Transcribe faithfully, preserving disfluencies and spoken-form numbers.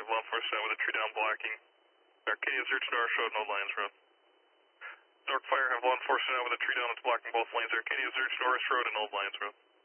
have law enforcement with a tree down blocking Arcadia Zurich Norris Road and Old Lions Road. North Fire have law enforcement out with a tree down that's blocking both lanes, Arcadia Zurich Norris Road and Old Lions Road.